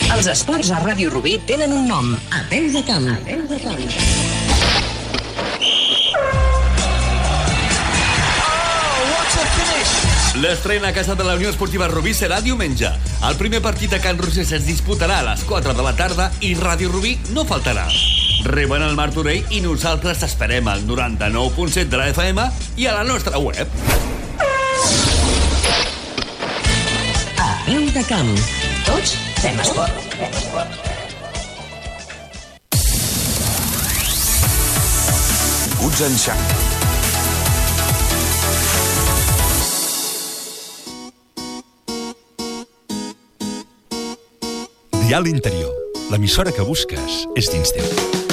Els esports a Ràdio Rubí tenen un nom: A Peu de Camp. L'estrena a casa de la Unió Esportiva Rubí serà diumenge. El primer partit a Can Rosés es disputarà a les 4 de la tarda i Ràdio Rubí no faltarà. Reben el Martorell i nosaltres t'esperem al 99.7 de la FM i a la nostra web. A Peu de Camp. Tots fem esport. Goods and Shack. Dial Interior, l'emissora que busques és dins teu.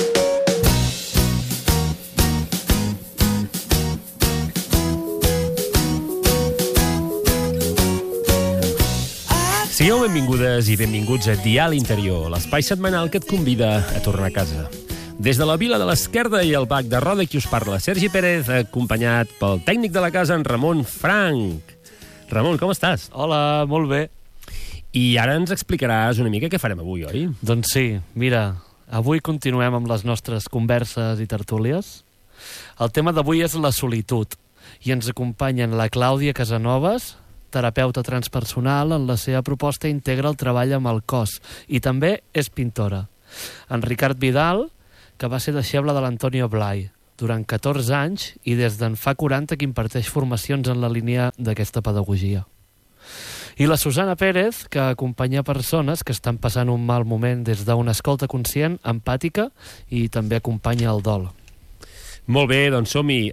Sigueu benvingudes i benvinguts a Dial Interior, l'espai setmanal que et convida a tornar a casa. Des de la Vila de l'Esquerda i el Bac de Roda, qui us parla, Sergi Pérez, acompanyat pel tècnic de la casa, en Ramon Frank. Ramon, com estàs? Hola, molt bé. I ara ens explicaràs una mica què farem avui, oi? Doncs sí, mira, avui continuem amb les nostres converses i tertúlies. El tema d'avui és la solitud i ens acompanyen la Clàudia Casanovas, terapeuta transpersonal. En la seva proposta integra el treball amb el cos i també és pintora. En Ricard Vidal, que va ser deixeble de l'Antonio Blay durant 14 anys i des d'en fa 40 que imparteix formacions en la línia d'aquesta pedagogia. I la Susana Pérez, que acompanya persones que estan passant un mal moment des d'una escolta conscient, empàtica, i també acompanya el dol. Molt bé, doncs som-hi.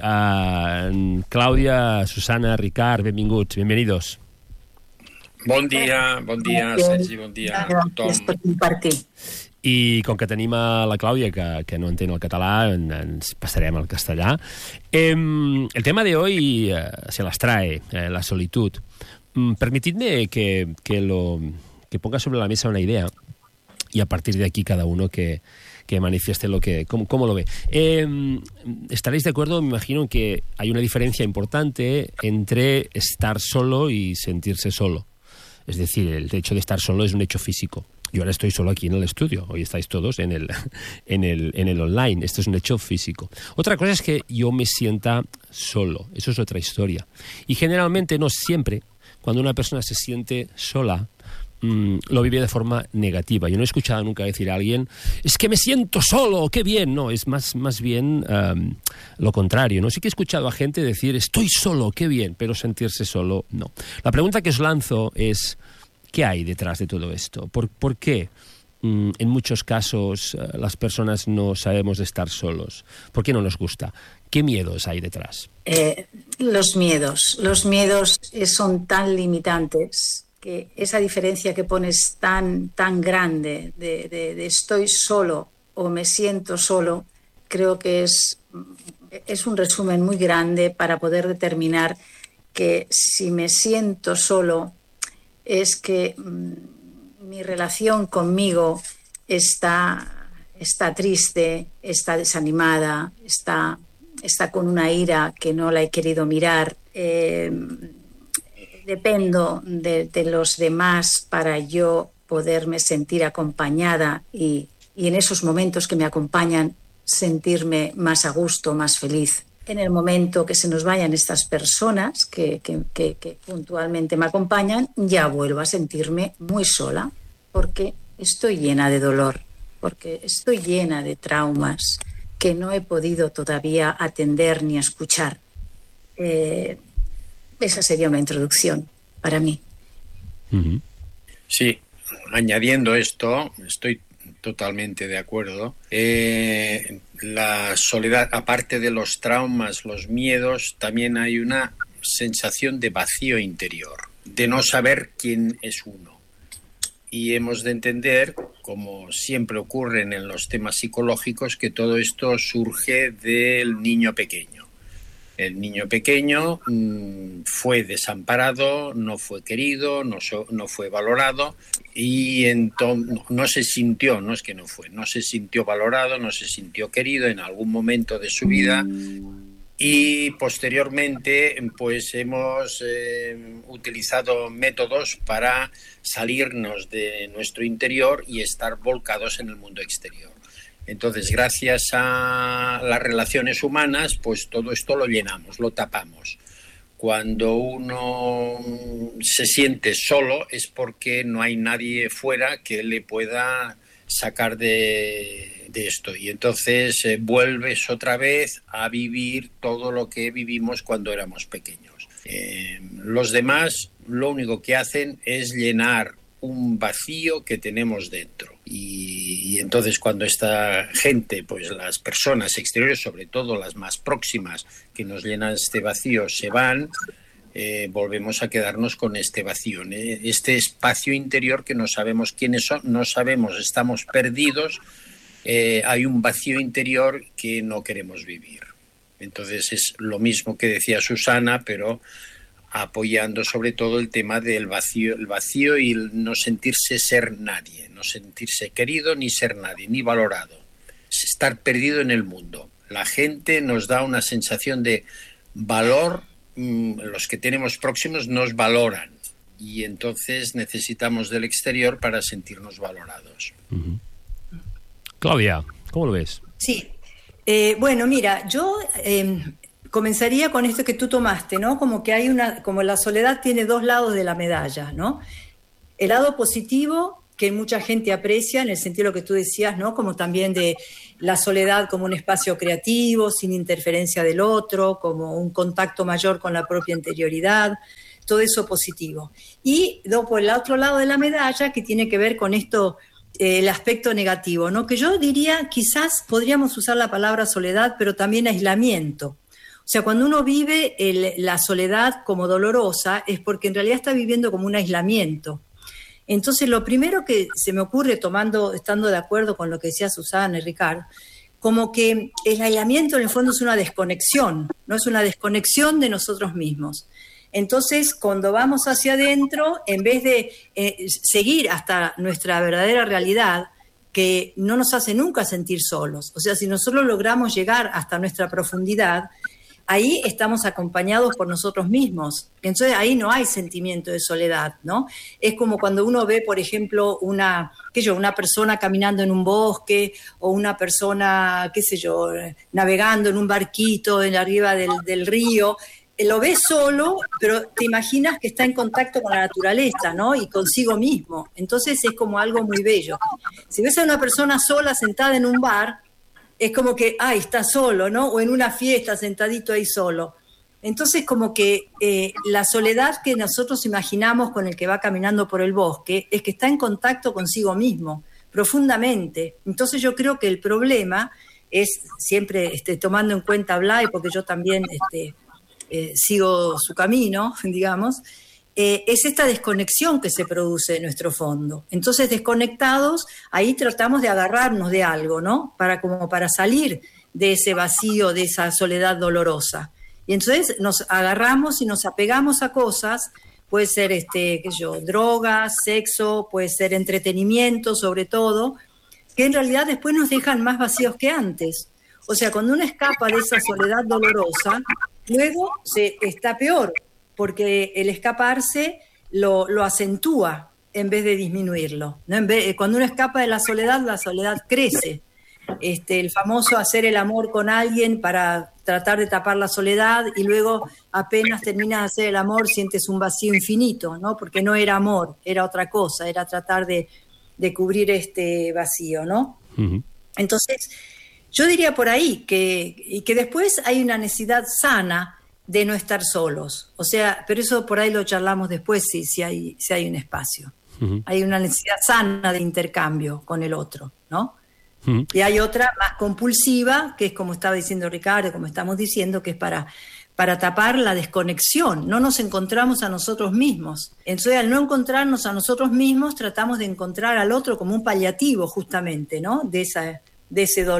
Clàudia, Susana, Ricard, benvinguts, bienvenidos. Bon dia, Sergi, bon dia a tothom. Gràcies per compartir. I com que tenim a la Clàudia, que no entén el català, ens passarem al castellà. El tema de hoy se las trae, la solitud. Permitidme que ponga sobre la mesa una idea y a partir de aquí cada uno que manifieste cómo lo ve. Estaréis de acuerdo, me imagino, que hay una diferencia importante entre estar solo y sentirse solo. Es decir, el hecho de estar solo es un hecho físico. Yo ahora estoy solo aquí en el estudio, hoy estáis todos en el online, esto es un hecho físico. Otra cosa es que yo me sienta solo, eso es otra historia. Y generalmente, no siempre, cuando una persona se siente sola, lo vive de forma negativa. Yo no he escuchado nunca decir a alguien, es que me siento solo, qué bien. No, es más bien lo contrario, ¿no? Sí que he escuchado a gente decir, estoy solo, qué bien, pero sentirse solo, no. La pregunta que os lanzo es, ¿qué hay detrás de todo esto? ¿Por qué en muchos casos las personas no sabemos estar solos? ¿Por qué no nos gusta? ¿Qué miedos hay detrás? Los miedos son tan limitantes que esa diferencia que pones tan grande de estoy solo o me siento solo, creo que es un resumen muy grande para poder determinar que si me siento solo es que mi relación conmigo está triste, está desanimada, está con una ira que no la he querido mirar. Dependo de los demás para yo poderme sentir acompañada y en esos momentos que me acompañan sentirme más a gusto, más feliz. En el momento que se nos vayan estas personas que puntualmente me acompañan, ya vuelvo a sentirme muy sola porque estoy llena de dolor, porque estoy llena de traumas que no he podido todavía atender ni escuchar. Esa sería una introducción para mí. Sí, añadiendo esto, estoy totalmente de acuerdo. La soledad, aparte de los traumas, los miedos, también hay una sensación de vacío interior, de no saber quién es uno. Y hemos de entender, como siempre ocurre en los temas psicológicos, que todo esto surge del niño pequeño. El niño pequeño fue desamparado, no fue querido, no fue valorado y no se sintió, no es que no fue, no se sintió valorado, no se sintió querido en algún momento de su vida Y posteriormente pues hemos utilizado métodos para salirnos de nuestro interior y estar volcados en el mundo exterior. Entonces, gracias a las relaciones humanas, pues todo esto lo llenamos, lo tapamos. Cuando uno se siente solo es porque no hay nadie fuera que le pueda sacar de esto. Y entonces vuelves otra vez a vivir todo lo que vivimos cuando éramos pequeños. Los demás lo único que hacen es llenar un vacío que tenemos dentro. Y entonces cuando esta gente, pues las personas exteriores, sobre todo las más próximas, que nos llenan este vacío, se van, volvemos a quedarnos con este vacío, este espacio interior que no sabemos quiénes son, no sabemos, estamos perdidos, hay un vacío interior que no queremos vivir. Entonces es lo mismo que decía Susana, pero apoyando sobre todo el tema del vacío y el no sentirse ser nadie, no sentirse querido ni ser nadie, ni valorado, estar perdido en el mundo. La gente nos da una sensación de valor, los que tenemos próximos nos valoran y entonces necesitamos del exterior para sentirnos valorados. Uh-huh. Claudia, ¿cómo lo ves? Sí, bueno, mira, yo comenzaría con esto que tú tomaste, ¿no? Como que como la soledad tiene dos lados de la medalla, ¿no? El lado positivo, que mucha gente aprecia, en el sentido de lo que tú decías, ¿no? Como también de la soledad como un espacio creativo, sin interferencia del otro, como un contacto mayor con la propia interioridad, todo eso positivo. Y luego por el otro lado de la medalla, que tiene que ver con esto, el aspecto negativo, ¿no? Que yo diría, quizás podríamos usar la palabra soledad, pero también aislamiento. O sea, cuando uno vive la soledad como dolorosa, es porque en realidad está viviendo como un aislamiento. Entonces, lo primero que se me ocurre, estando de acuerdo con lo que decía Susana y Ricardo, como que el aislamiento en el fondo es una desconexión, no es una desconexión de nosotros mismos. Entonces, cuando vamos hacia adentro, en vez de seguir hasta nuestra verdadera realidad, que no nos hace nunca sentir solos, o sea, si nosotros logramos llegar hasta nuestra profundidad, ahí estamos acompañados por nosotros mismos. Entonces ahí no hay sentimiento de soledad, ¿no? Es como cuando uno ve, por ejemplo, una persona caminando en un bosque o una persona, navegando en un barquito arriba del río. Lo ves solo, pero te imaginas que está en contacto con la naturaleza, ¿no? Y consigo mismo. Entonces es como algo muy bello. Si ves a una persona sola sentada en un bar, es como que, está solo, ¿no? O en una fiesta, sentadito ahí solo. Entonces, como que la soledad que nosotros imaginamos con el que va caminando por el bosque es que está en contacto consigo mismo, profundamente. Entonces, yo creo que el problema es, siempre tomando en cuenta a Blay, porque yo también sigo su camino, digamos, es esta desconexión que se produce en nuestro fondo. Entonces, desconectados, ahí tratamos de agarrarnos de algo, ¿no? Como para salir de ese vacío, de esa soledad dolorosa. Y entonces nos agarramos y nos apegamos a cosas, puede ser, drogas, sexo, puede ser entretenimiento, sobre todo, que en realidad después nos dejan más vacíos que antes. O sea, cuando uno escapa de esa soledad dolorosa, luego está peor, porque el escaparse lo acentúa en vez de disminuirlo, ¿no? Cuando uno escapa de la soledad crece. El famoso hacer el amor con alguien para tratar de tapar la soledad y luego apenas terminas de hacer el amor sientes un vacío infinito, ¿no? Porque no era amor, era otra cosa, era tratar de cubrir este vacío, ¿no? Uh-huh. Entonces, yo diría por ahí que después hay una necesidad sana de no estar solos. O sea, pero eso por ahí lo charlamos después si hay un espacio. Uh-huh. Hay una necesidad sana de intercambio con el otro, ¿no? Uh-huh. Y hay otra más compulsiva, que es como estaba diciendo Ricardo, como estamos diciendo, que es para tapar la desconexión. No nos encontramos a nosotros mismos. Entonces, al no encontrarnos a nosotros mismos, tratamos de encontrar al otro como un paliativo, justamente, ¿no? De ese dolor.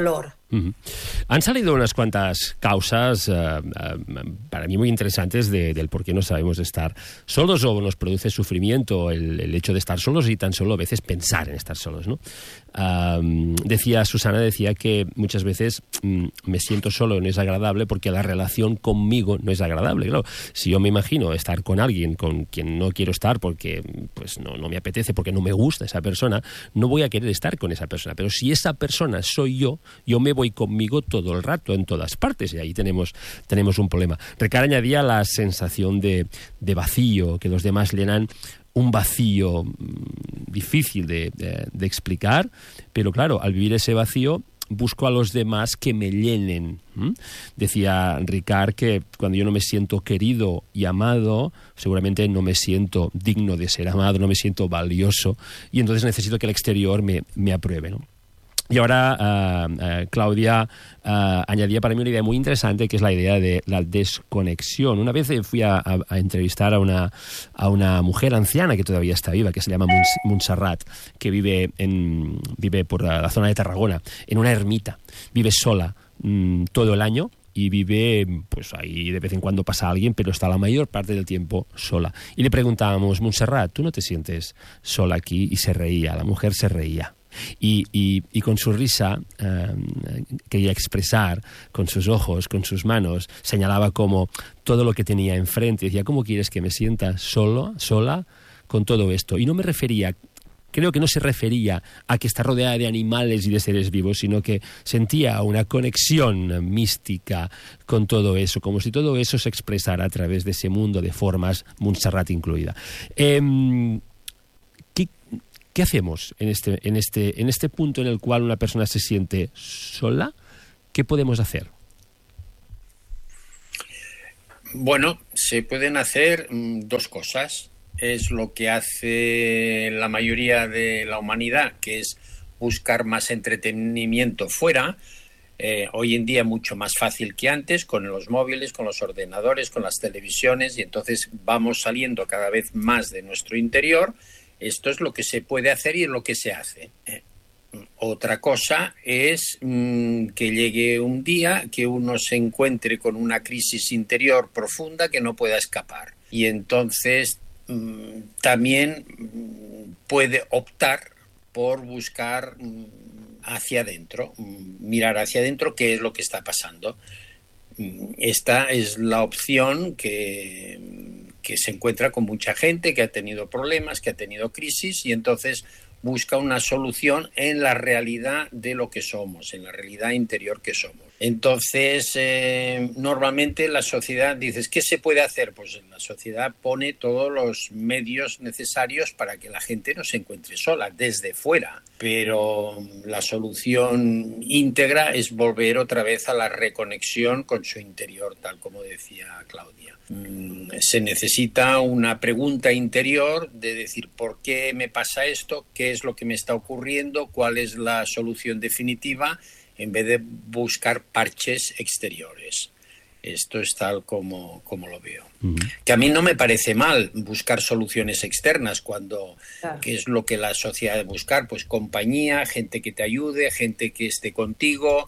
Han salido unas cuantas causas para mí muy interesantes del por qué no sabemos estar solos o nos produce sufrimiento el hecho de estar solos y tan solo a veces pensar en estar solos, ¿no? Susana decía que muchas veces me siento solo, no es agradable porque la relación conmigo no es agradable. Claro, si yo me imagino estar con alguien con quien no quiero estar porque pues no me apetece, porque no me gusta esa persona, no voy a querer estar con esa persona. Pero si esa persona soy yo me voy conmigo todo el rato, en todas partes, y ahí tenemos un problema. Ricard añadía la sensación de vacío, que los demás llenan un vacío difícil de explicar, pero claro, al vivir ese vacío busco a los demás que me llenen. Decía Ricard que cuando yo no me siento querido y amado, seguramente no me siento digno de ser amado, no me siento valioso, y entonces necesito que el exterior me apruebe, ¿no? Y ahora Claudia añadía para mí una idea muy interesante, que es la idea de la desconexión. Una vez fui a entrevistar a una mujer anciana que todavía está viva, que se llama Montserrat, que vive por la zona de Tarragona, en una ermita. Vive sola todo el año y vive, pues ahí de vez en cuando pasa alguien, pero está la mayor parte del tiempo sola. Y le preguntábamos: Montserrat, ¿tú no te sientes sola aquí? Y se reía, la mujer se reía. Y con su risa quería expresar, con sus ojos, con sus manos, señalaba como todo lo que tenía enfrente. Decía: ¿cómo quieres que me sienta sola con todo esto? Y no me refería, creo que no se refería a que está rodeada de animales y de seres vivos, sino que sentía una conexión mística con todo eso, como si todo eso se expresara a través de ese mundo de formas, Montserrat incluida. ¿Qué hacemos en este punto en el cual una persona se siente sola? ¿Qué podemos hacer? Bueno, se pueden hacer dos cosas. Es lo que hace la mayoría de la humanidad, que es buscar más entretenimiento fuera. Hoy en día mucho más fácil que antes, con los móviles, con los ordenadores, con las televisiones, y entonces vamos saliendo cada vez más de nuestro interior. Esto es lo que se puede hacer y es lo que se hace. Otra cosa es que llegue un día que uno se encuentre con una crisis interior profunda que no pueda escapar. Y entonces también puede optar por buscar hacia adentro, mirar hacia adentro qué es lo que está pasando. Esta es la opción que se encuentra con mucha gente que ha tenido problemas, que ha tenido crisis, y entonces busca una solución en la realidad de lo que somos, en la realidad interior que somos. Entonces, normalmente la sociedad, dices, ¿qué se puede hacer? Pues la sociedad pone todos los medios necesarios para que la gente no se encuentre sola, desde fuera. Pero la solución íntegra es volver otra vez a la reconexión con su interior, tal como decía Claudia. Se necesita una pregunta interior de decir, ¿por qué me pasa esto? ¿Qué es lo que me está ocurriendo? ¿Cuál es la solución definitiva? En vez de buscar parches exteriores. Esto es tal como lo veo. Que a mí no me parece mal buscar soluciones externas cuando, claro, ¿qué es lo que la sociedad debe buscar? Pues compañía, gente que te ayude, gente que esté contigo.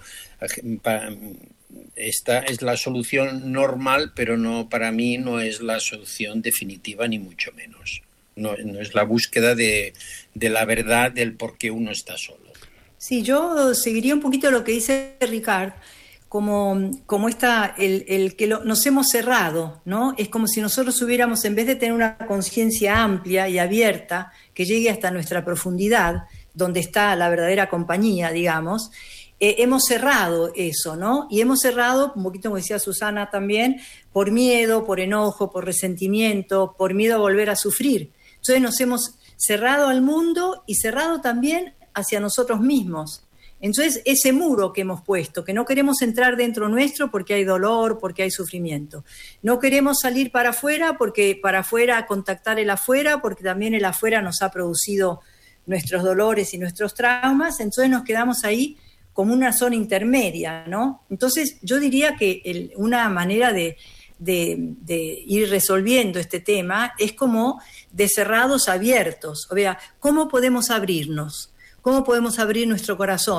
Esta es la solución normal, pero no, para mí no es la solución definitiva, ni mucho menos. No es la búsqueda de la verdad del por qué uno está solo. Sí, yo seguiría un poquito lo que dice Ricard, como el que nos hemos cerrado, ¿no? Es como si nosotros hubiéramos, en vez de tener una conciencia amplia y abierta, que llegue hasta nuestra profundidad, donde está la verdadera compañía, digamos, hemos cerrado eso, ¿no? Y hemos cerrado, un poquito como decía Susana también, por miedo, por enojo, por resentimiento, por miedo a volver a sufrir. Entonces nos hemos cerrado al mundo y cerrado también hacia nosotros mismos. Entonces, ese muro que hemos puesto, que no queremos entrar dentro nuestro porque hay dolor, porque hay sufrimiento. No queremos salir para afuera porque para afuera contactar el afuera, porque también el afuera nos ha producido nuestros dolores y nuestros traumas. Entonces nos quedamos ahí como una zona intermedia, ¿no? Entonces, yo diría que una manera de ir resolviendo este tema es como de cerrados a abiertos. O sea, ¿cómo podemos abrirnos? ¿Cómo podemos abrir nuestro corazón?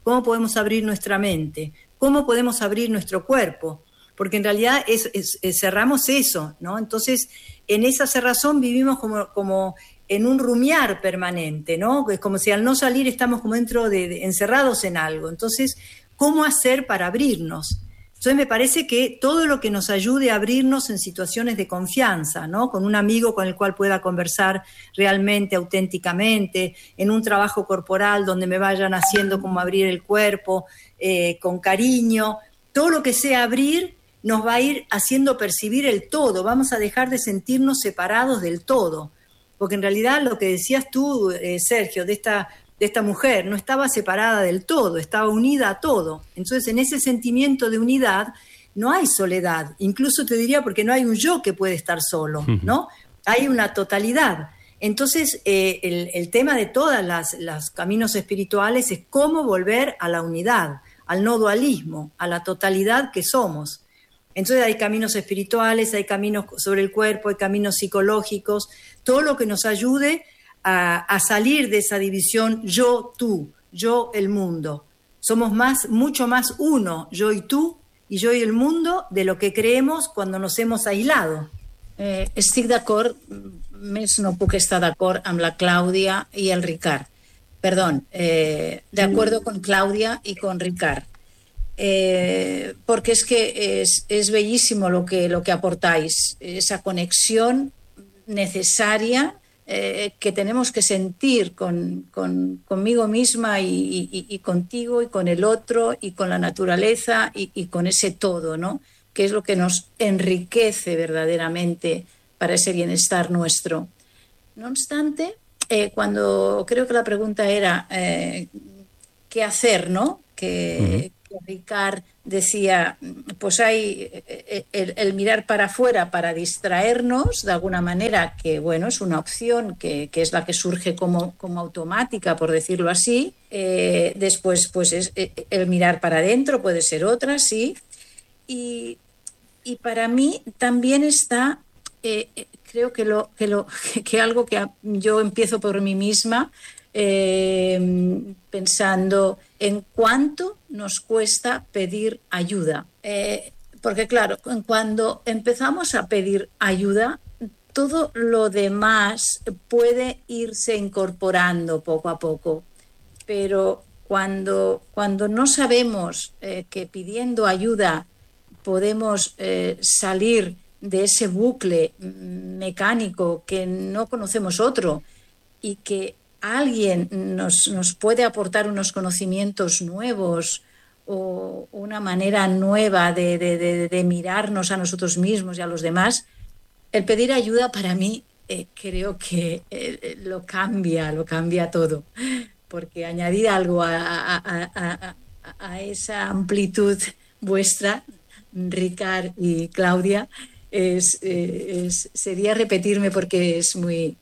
cómo podemos abrir nuestra mente, cómo podemos abrir nuestro cuerpo, porque en realidad cerramos eso, ¿no? Entonces, en esa cerrazón vivimos como en un rumiar permanente, ¿no? Es como si al no salir estamos como dentro encerrados en algo. Entonces, ¿cómo hacer para abrirnos? Entonces me parece que todo lo que nos ayude a abrirnos en situaciones de confianza, ¿no? Con un amigo con el cual pueda conversar realmente, auténticamente, en un trabajo corporal donde me vayan haciendo como abrir el cuerpo, con cariño, todo lo que sea abrir nos va a ir haciendo percibir el todo, vamos a dejar de sentirnos separados del todo, porque en realidad lo que decías tú, Sergio, de esta mujer, no estaba separada del todo, estaba unida a todo. Entonces, en ese sentimiento de unidad no hay soledad, incluso te diría porque no hay un yo que puede estar solo, ¿no? Hay una totalidad. Entonces, el tema de todos los caminos espirituales es cómo volver a la unidad, al no dualismo, a la totalidad que somos. Entonces hay caminos espirituales, hay caminos sobre el cuerpo, hay caminos psicológicos, todo lo que nos ayude a salir de esa división yo, tú, yo, el mundo. Somos mucho más uno, yo y tú, y yo y el mundo, de lo que creemos cuando nos hemos aislado. Estic d'acord, més no puc estar d'acord amb la Clàudia i el Ricard. Perdón, de acuerdo con Claudia y con Ricard. Porque es que es bellísimo lo que aportáis, esa conexión necesaria que tenemos que sentir conmigo misma y contigo y con el otro y con la naturaleza y con ese todo, ¿no? Que es lo que nos enriquece verdaderamente para ese bienestar nuestro. No obstante, cuando creo que la pregunta era ¿qué hacer, no? Que Ricard decía, pues hay el mirar para afuera para distraernos de alguna manera, que bueno, es una opción que es la que surge como automática, por decirlo así. Después, pues es el mirar para adentro puede ser otra, sí. Y para mí también está, creo que algo que yo empiezo por mí misma, pensando en cuánto nos cuesta pedir ayuda. Porque claro, cuando empezamos a pedir ayuda, todo lo demás puede irse incorporando poco a poco. Pero cuando no sabemos que pidiendo ayuda podemos salir de ese bucle mecánico que no conocemos otro y que alguien nos puede aportar unos conocimientos nuevos o una manera nueva de mirarnos a nosotros mismos y a los demás, el pedir ayuda para mí creo que lo cambia todo, porque añadir algo a esa amplitud vuestra, Ricard y Claudia, sería repetirme porque es muy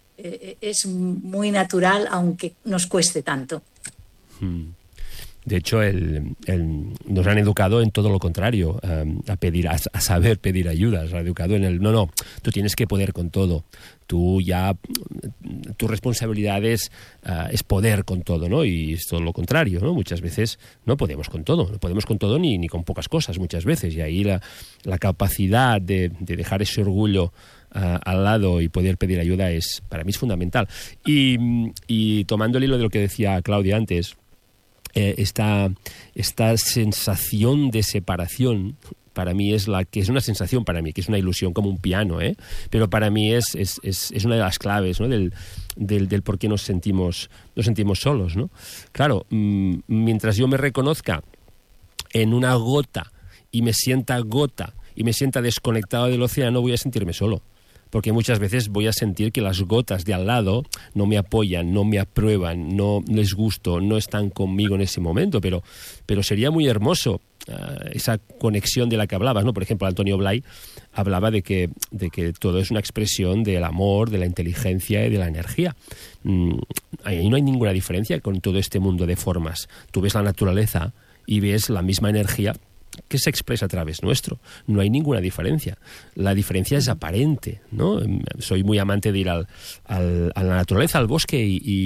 natural, aunque nos cueste tanto. De hecho, nos han educado en todo lo contrario, a saber pedir ayuda. Nos han educado en no, tú tienes que poder con todo. Tu responsabilidad es poder con todo, ¿no? Y es todo lo contrario, ¿no? Muchas veces no podemos con todo ni con pocas cosas muchas veces. Y ahí la capacidad de dejar ese orgullo al lado y poder pedir ayuda para mí es fundamental. Y tomando el hilo de lo que decía Claudia antes, esta sensación de separación para mí es una sensación para mí, que es una ilusión, como un piano, pero para mí es una de las claves, ¿no? del por qué nos sentimos solos, ¿no? Claro, mientras yo me reconozca en una gota y me sienta desconectado del océano, voy a sentirme solo. Porque muchas veces voy a sentir que las gotas de al lado no me apoyan, no me aprueban, no les gusto, no están conmigo en ese momento, pero sería muy hermoso esa conexión de la que hablabas, ¿no? Por ejemplo, Antonio Blay hablaba de que todo es una expresión del amor, de la inteligencia y de la energía. Ahí no hay ninguna diferencia con todo este mundo de formas. Tú ves la naturaleza y ves la misma energía que se expresa a través nuestro. No hay ninguna diferencia. La diferencia es aparente, ¿no? Soy muy amante de ir a la naturaleza, al bosque, y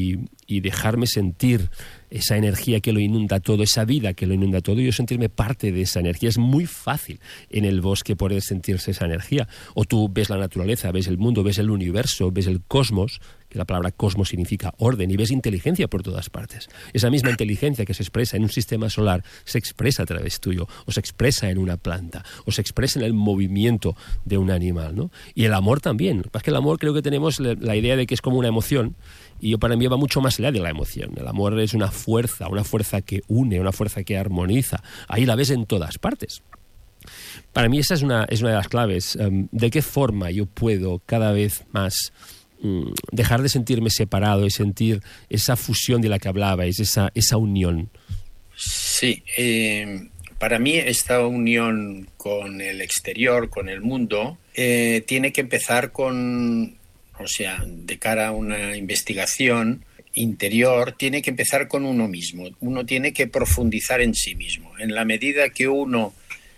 y dejarme sentir esa energía que lo inunda todo, esa vida que lo inunda todo, y yo sentirme parte de esa energía. Es muy fácil en el bosque poder sentirse esa energía. O tú ves la naturaleza, ves el mundo, ves el universo, ves el cosmos, que la palabra cosmos significa orden, y ves inteligencia por todas partes. Esa misma inteligencia que se expresa en un sistema solar se expresa a través tuyo, o se expresa en una planta, o se expresa en el movimiento de un animal, ¿no? Y el amor también. Lo que pasa es que el amor, creo que tenemos la idea de que es como una emoción, y para mí va mucho más allá de la emoción. El amor es una fuerza que une, una fuerza que armoniza. Ahí la ves en todas partes. Para mí esa es una de las claves. ¿De qué forma yo puedo cada vez más dejar de sentirme separado y sentir esa fusión de la que hablabais, esa unión? Sí, para mí esta unión con el exterior, con el mundo, tiene que empezar de cara a una investigación interior, tiene que empezar con uno mismo. Uno tiene que profundizar en sí mismo. En la medida que uno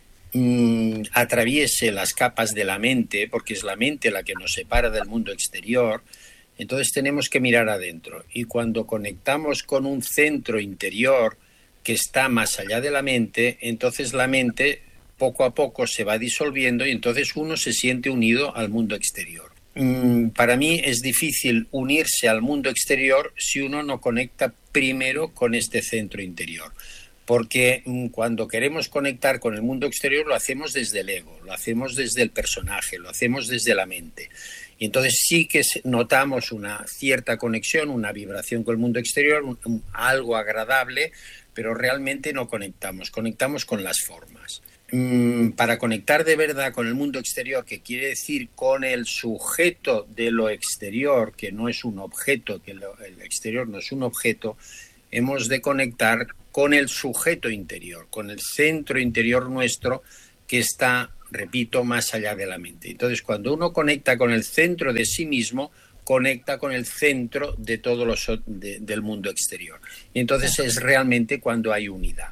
atraviese las capas de la mente, porque es la mente la que nos separa del mundo exterior, entonces tenemos que mirar adentro. Y cuando conectamos con un centro interior que está más allá de la mente, entonces la mente poco a poco se va disolviendo y entonces uno se siente unido al mundo exterior. Para mí es difícil unirse al mundo exterior si uno no conecta primero con este centro interior. Porque cuando queremos conectar con el mundo exterior lo hacemos desde el ego, lo hacemos desde el personaje, lo hacemos desde la mente. Y entonces sí que notamos una cierta conexión, una vibración con el mundo exterior, algo agradable, pero realmente no conectamos con las formas. Para conectar de verdad con el mundo exterior, que quiere decir con el sujeto de lo exterior, que no es un objeto, que el exterior no es un objeto, hemos de conectar con el sujeto interior, con el centro interior nuestro que está, repito, más allá de la mente. Entonces, cuando uno conecta con el centro de sí mismo, conecta con el centro de del mundo exterior. Y entonces es realmente cuando hay unidad.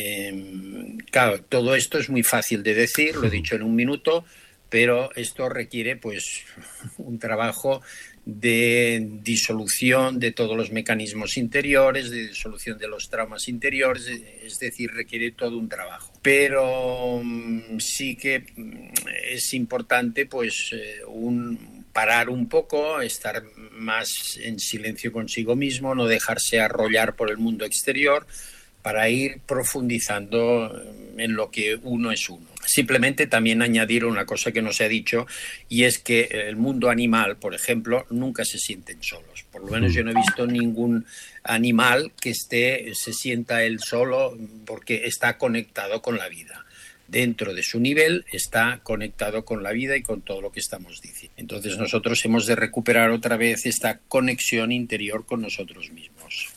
Claro, todo esto es muy fácil de decir, lo he dicho en un minuto, pero esto requiere pues un trabajo de disolución de todos los mecanismos interiores, de disolución de los traumas interiores, es decir, requiere todo un trabajo. Pero sí que es importante pues parar un poco, estar más en silencio consigo mismo, no dejarse arrollar por el mundo exterior, para ir profundizando en lo que uno es uno. Simplemente también añadir una cosa que no se ha dicho, y es que el mundo animal, por ejemplo, nunca se sienten solos. Por lo menos yo no he visto ningún animal que se sienta él solo, porque está conectado con la vida. Dentro de su nivel está conectado con la vida y con todo lo que estamos diciendo. Entonces nosotros hemos de recuperar otra vez esta conexión interior con nosotros mismos.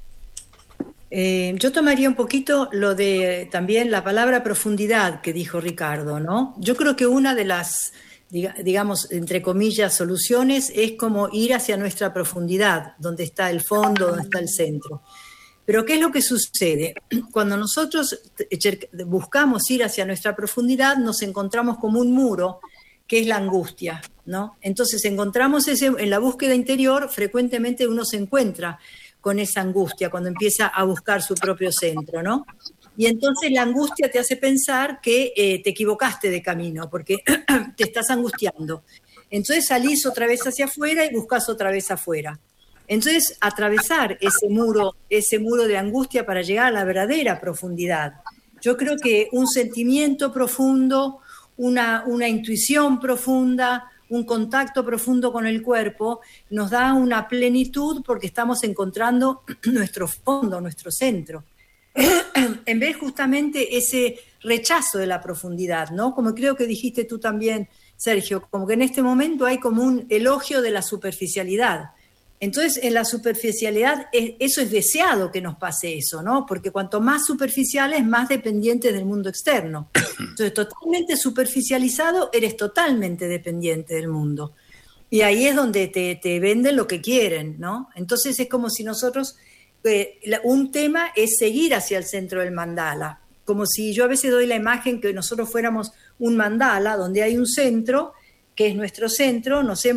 Yo tomaría un poquito lo de también la palabra profundidad que dijo Ricardo, ¿no? Yo creo que una de las, digamos, entre comillas, soluciones es como ir hacia nuestra profundidad, donde está el fondo, donde está el centro. Pero ¿qué es lo que sucede? Cuando nosotros buscamos ir hacia nuestra profundidad, nos encontramos como un muro, que es la angustia, ¿no? Entonces encontramos en la búsqueda interior, frecuentemente uno se encuentra con esa angustia cuando empieza a buscar su propio centro, ¿no? Y entonces la angustia te hace pensar que te equivocaste de camino, porque te estás angustiando. Entonces salís otra vez hacia afuera y buscas otra vez afuera. Entonces atravesar ese muro de angustia para llegar a la verdadera profundidad. Yo creo que un sentimiento profundo, una intuición profunda, un contacto profundo con el cuerpo, nos da una plenitud porque estamos encontrando nuestro fondo, nuestro centro. En vez justamente ese rechazo de la profundidad, ¿no? Como creo que dijiste tú también, Sergio, como que en este momento hay como un elogio de la superficialidad. Entonces, en la superficialidad, eso es deseado que nos pase eso, ¿no? Porque cuanto más superficiales, más dependientes del mundo externo. Entonces, totalmente superficializado, eres totalmente dependiente del mundo. Y ahí es donde te venden lo que quieren, ¿no? Entonces, es como si nosotros, un tema es seguir hacia el centro del mandala. Como si yo a veces doy la imagen que nosotros fuéramos un mandala, donde hay un centro, que es nuestro centro, nos hemos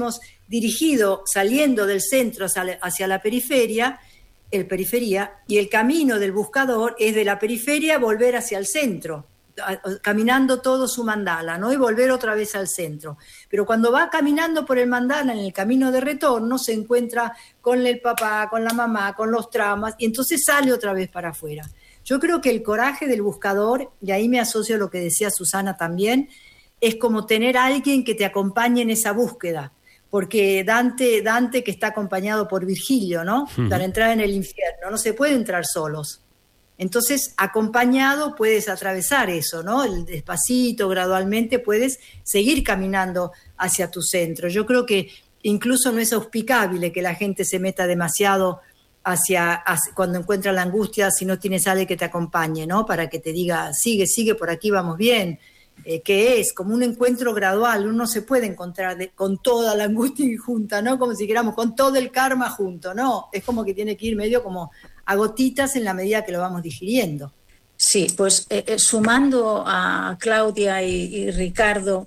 dirigido saliendo del centro hacia la periferia, y el camino del buscador es de la periferia volver hacia el centro, caminando todo su mandala, ¿no? Y volver otra vez al centro. Pero cuando va caminando por el mandala en el camino de retorno, se encuentra con el papá, con la mamá, con los traumas, y entonces sale otra vez para afuera. Yo creo que el coraje del buscador, y ahí me asocio a lo que decía Susana también, es como tener a alguien que te acompañe en esa búsqueda. Porque Dante que está acompañado por Virgilio, ¿no? Para entrar en el infierno, no se puede entrar solos. Entonces, acompañado puedes atravesar eso, ¿no? Despacito, gradualmente puedes seguir caminando hacia tu centro. Yo creo que incluso no es auspicable que la gente se meta demasiado hacia cuando encuentra la angustia, si no tienes a alguien que te acompañe, ¿no? Para que te diga, sigue, por aquí vamos bien. Que es como un encuentro gradual, uno se puede encontrar con toda la angustia junta, ¿no? Como si queramos, con todo el karma junto, ¿no? Es como que tiene que ir medio como a gotitas en la medida que lo vamos digiriendo. Sí, pues sumando a Claudia y Ricardo,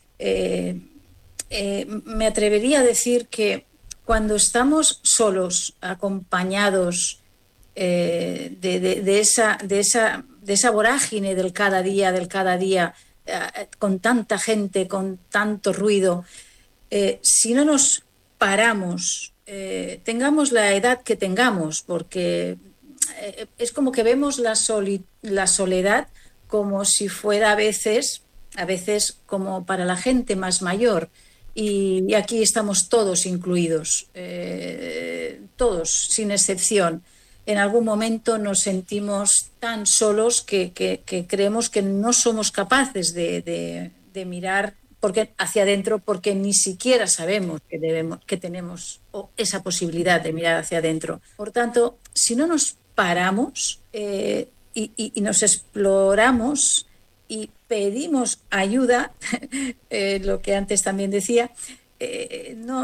me atrevería a decir que cuando estamos solos, acompañados de esa vorágine del cada día, con tanta gente, con tanto ruido, si no nos paramos, tengamos la edad que tengamos, porque es como que vemos la soledad como si fuera a veces como para la gente más mayor, y aquí estamos todos incluidos, todos sin excepción. En algún momento nos sentimos tan solos que creemos que no somos capaces de mirar hacia adentro, porque ni siquiera sabemos que tenemos esa posibilidad de mirar hacia adentro. Por tanto, si no nos paramos y nos exploramos y pedimos ayuda, lo que antes también decía,